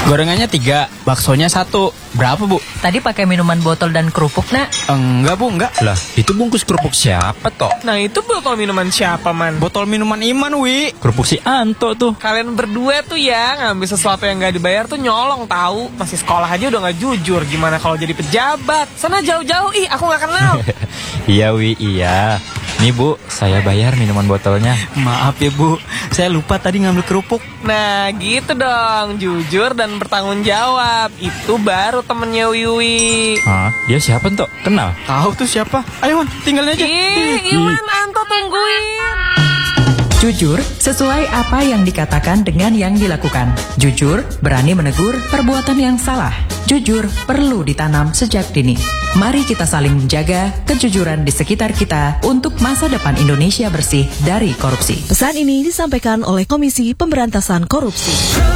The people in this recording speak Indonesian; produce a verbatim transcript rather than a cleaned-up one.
Gorengannya tiga, baksonya satu. Berapa, Bu? Tadi pakai minuman botol dan kerupuk, nak? Enggak, Bu, enggak. Lah, itu bungkus kerupuk siapa toh? Nah itu botol minuman siapa, Man? Botol minuman Iman, Wi. Kerupuk si Anto tuh. Kalian berdua tuh ya ngambil sesuatu yang gak dibayar tuh nyolong tahu. Masih sekolah aja udah gak jujur. Gimana kalau jadi pejabat? Sana jauh-jauh, ih aku gak kenal. Iya, Wi, iya. Nih, Bu, saya bayar minuman botolnya. Maaf ya, Bu. Saya lupa tadi ngambil kerupuk. Nah gitu dong, jujur dan bertanggung jawab. Itu baru temennya Wiwi. Hah? Dia siapa toh? Kenal? Tahu tuh siapa? Ayo, Man, tinggalin aja. Ih, Iwan, Anto tungguin. Jujur, sesuai apa yang dikatakan dengan yang dilakukan. Jujur, berani menegur perbuatan yang salah. Jujur, perlu ditanam sejak dini. Mari kita saling menjaga kejujuran di sekitar kita untuk masa depan Indonesia bersih dari korupsi. Pesan ini disampaikan oleh Komisi Pemberantasan Korupsi.